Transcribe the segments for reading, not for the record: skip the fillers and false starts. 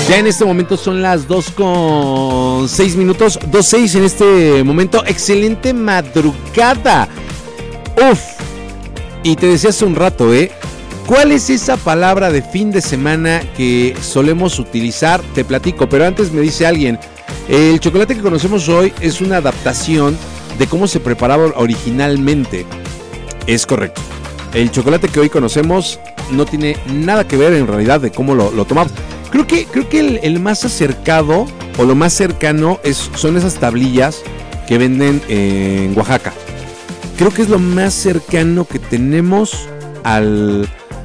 Ya en este momento son las 2:06 minutos, 2:06 en este momento. Excelente madrugada. Uf. Y te decía hace un rato, ¿cuál es esa palabra de fin de semana que solemos utilizar? Te platico, pero antes me dice alguien, el chocolate que conocemos hoy es una adaptación de cómo se preparaba originalmente. Es correcto. El chocolate que hoy conocemos no tiene nada que ver en realidad de cómo lo tomamos. Creo que el más acercado o lo más cercano son esas tablillas que venden en Oaxaca. Creo que es lo más cercano que tenemos al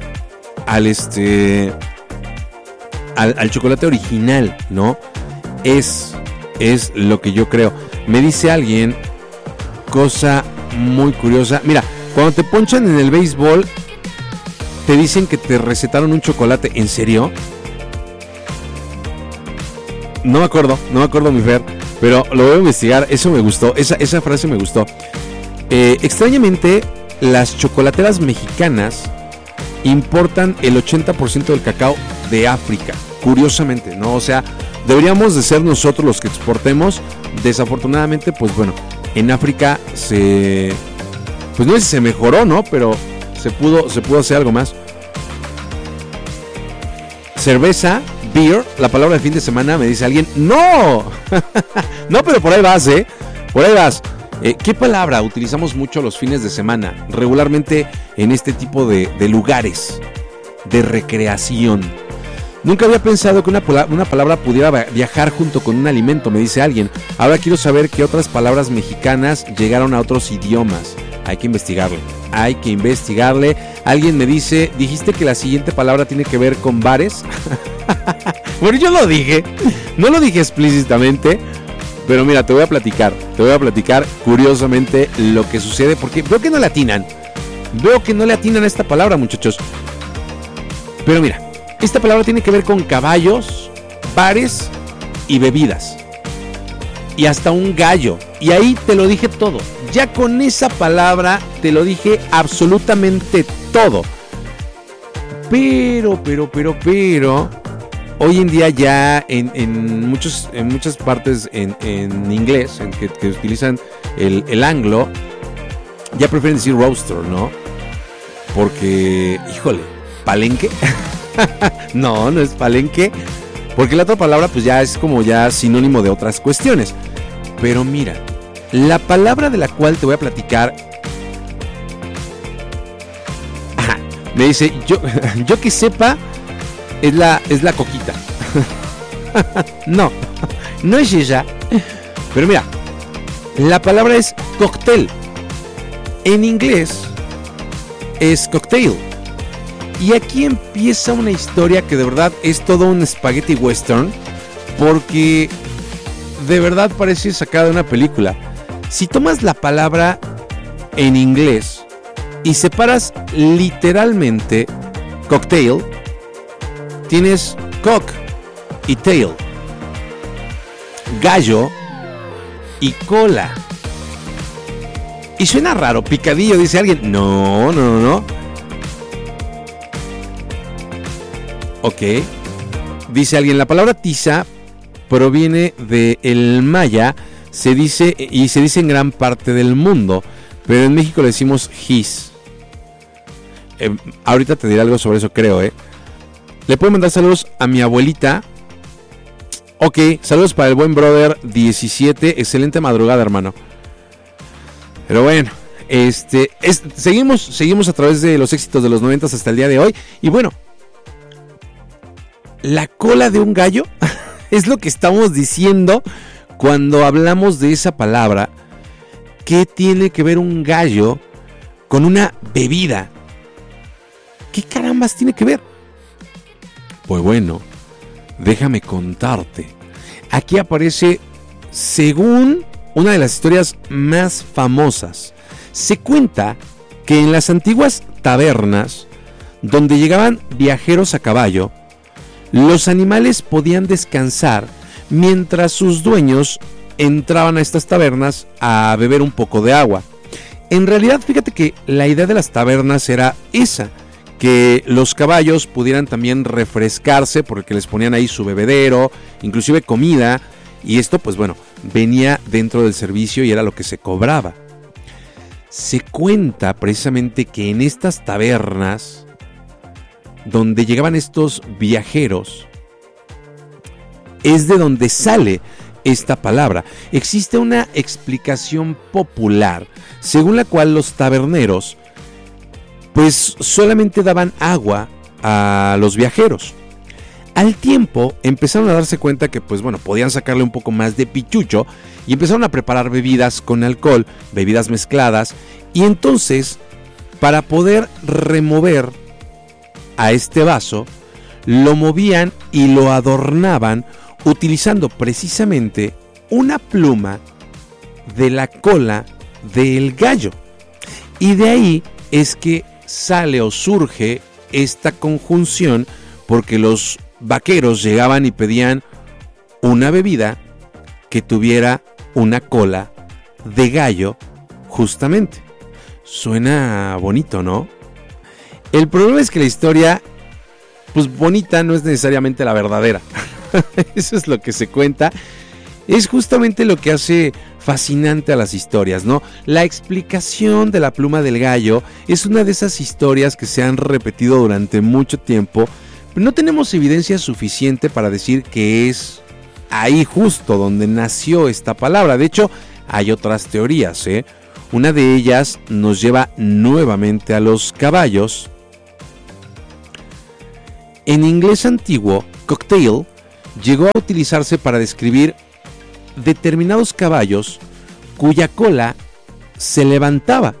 chocolate original, ¿no? Es lo que yo creo. Me dice alguien, cosa muy curiosa. Mira, cuando te ponchan en el béisbol, te dicen que te recetaron un chocolate. ¿En serio? No me acuerdo, mi Fer, pero lo voy a investigar. Eso me gustó, esa frase me gustó. Extrañamente, las chocolateras mexicanas importan el 80% del cacao de África. Curiosamente, ¿no? O sea, deberíamos de ser nosotros los que exportemos. Desafortunadamente, pues bueno, en África pues no sé si se mejoró, ¿no? Pero se pudo hacer algo más. Cerveza, beer, la palabra de fin de semana, me dice alguien. ¡No! No, pero por ahí vas, por ahí vas. ¿Qué palabra utilizamos mucho los fines de semana? Regularmente en este tipo de lugares de recreación. Nunca había pensado que una palabra pudiera viajar junto con un alimento, me dice alguien. Ahora quiero saber qué otras palabras mexicanas llegaron a otros idiomas. Hay que investigarle. Alguien me dice, ¿dijiste que la siguiente palabra tiene que ver con bares? Bueno, yo lo dije. No lo dije explícitamente. Pero mira, te voy a platicar curiosamente lo que sucede. Porque veo que no le atinan. A esta palabra, muchachos. Pero mira, esta palabra tiene que ver con caballos, bares y bebidas. Y hasta un gallo. Y ahí te lo dije todo. Ya con esa palabra te lo dije absolutamente todo. Pero hoy en día ya en muchas partes en inglés, en que utilizan el anglo, ya prefieren decir roaster, ¿no? Porque, híjole, ¿palenque? No es palenque. Porque la otra palabra pues ya es como ya sinónimo de otras cuestiones. Pero mira, la palabra de la cual te voy a platicar, me dice, yo que sepa, es la coquita. No es ella. Pero mira, la palabra es cóctel. En inglés es cocktail. Y aquí empieza una historia que de verdad es todo un spaghetti western, porque de verdad parece sacada de una película. Si tomas la palabra en inglés y separas literalmente cocktail, tienes cock y tail, gallo y cola. Y suena raro, picadillo, dice alguien. No. Ok. Dice alguien, la palabra tiza proviene del maya, se dice en gran parte del mundo, pero en México le decimos gis. Ahorita te diré algo sobre eso, creo, Le puedo mandar saludos a mi abuelita. Ok, saludos para el buen brother 17. Excelente madrugada, hermano. Pero bueno, seguimos a través de los éxitos de los 90 hasta el día de hoy. Y bueno, la cola de un gallo es lo que estamos diciendo cuando hablamos de esa palabra. ¿Qué tiene que ver un gallo con una bebida? ¿Qué carambas tiene que ver? Pues bueno, déjame contarte. Aquí aparece, según una de las historias más famosas, se cuenta que en las antiguas tabernas, donde llegaban viajeros a caballo, los animales podían descansar mientras sus dueños entraban a estas tabernas a beber un poco de agua. En realidad, fíjate que la idea de las tabernas era esa, que los caballos pudieran también refrescarse porque les ponían ahí su bebedero, inclusive comida, y esto pues bueno, venía dentro del servicio y era lo que se cobraba. Se cuenta precisamente que en estas tabernas donde llegaban estos viajeros es de donde sale esta palabra. Existe una explicación popular según la cual los taberneros pues solamente daban agua a los viajeros. Al tiempo empezaron a darse cuenta que pues bueno, podían sacarle un poco más de pichucho y empezaron a preparar bebidas con alcohol, bebidas mezcladas, y entonces para poder remover a este vaso lo movían y lo adornaban utilizando precisamente una pluma de la cola del gallo. Y de ahí es que sale o surge esta conjunción, porque los vaqueros llegaban y pedían una bebida que tuviera una cola de gallo, justamente. Suena bonito, ¿no? El problema es que la historia, pues bonita, no es necesariamente la verdadera. Eso es lo que se cuenta. Es justamente lo que hace fascinante a las historias, ¿no? La explicación de la pluma del gallo es una de esas historias que se han repetido durante mucho tiempo, pero no tenemos evidencia suficiente para decir que es ahí justo donde nació esta palabra. De hecho, hay otras teorías, ¿eh? Una de ellas nos lleva nuevamente a los caballos. En inglés antiguo, cocktail llegó a utilizarse para describir determinados caballos cuya cola se levantaba.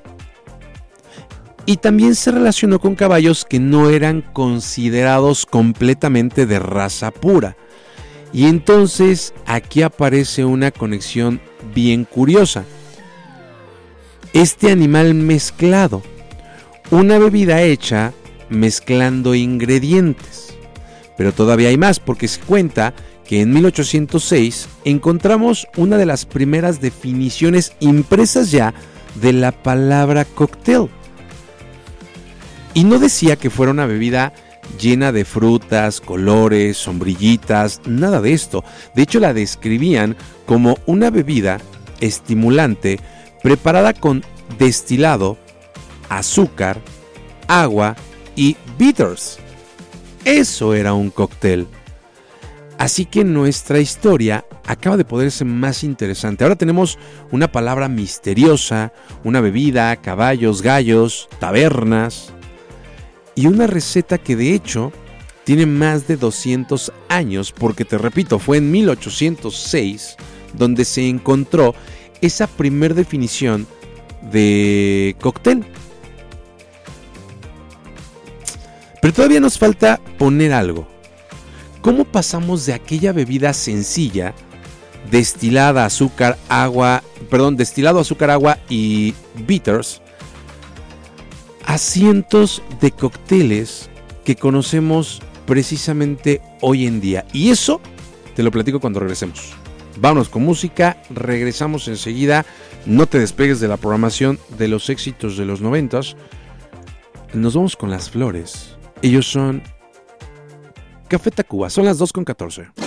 Y también se relacionó con caballos que no eran considerados completamente de raza pura. Y entonces aquí aparece una conexión bien curiosa. Este animal mezclado, una bebida hecha mezclando ingredientes. Pero todavía hay más, porque se cuenta que en 1806 encontramos una de las primeras definiciones impresas ya de la palabra cóctel. Y no decía que fuera una bebida llena de frutas, colores, sombrillitas, nada de esto. De hecho, la describían como una bebida estimulante preparada con destilado, azúcar, agua y bitters. Eso era un cóctel. Así que nuestra historia acaba de ponerse más interesante. Ahora tenemos una palabra misteriosa, una bebida, caballos, gallos, tabernas y una receta que de hecho tiene más de 200 años, porque te repito, fue en 1806 donde se encontró esa primer definición de cóctel. Pero todavía nos falta poner algo. ¿Cómo pasamos de aquella bebida sencilla, destilado, azúcar, agua y bitters, a cientos de cócteles que conocemos precisamente hoy en día? Y eso te lo platico cuando regresemos. Vámonos con música, regresamos enseguida. No te despegues de la programación de los éxitos de los 90s. Nos vamos con Las Flores. Ellos son Café Tacuba, son las 2:14.